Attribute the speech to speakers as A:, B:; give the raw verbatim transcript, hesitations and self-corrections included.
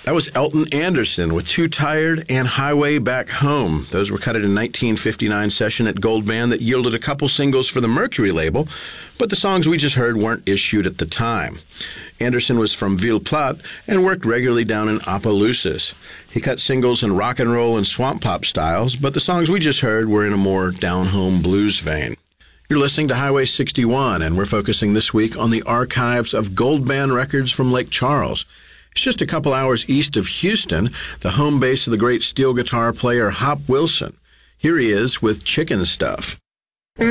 A: That was Elton Anderson with Too Tired and Highway Back Home. Those were cut at a nineteen fifty-nine session at Gold Band that yielded a couple singles for the Mercury label, but the songs we just heard weren't issued at the time. Anderson was from Ville Platte and worked regularly down in Opelousas. He cut singles in rock and roll and swamp pop styles, but the songs we just heard were in a more down-home blues vein. You're listening to Highway sixty-one, and we're focusing this week on the archives of Gold Band records from Lake Charles. It's just a couple hours east of Houston, the home base of the great steel guitar player Hop Wilson. Here he is with Chicken Stuff.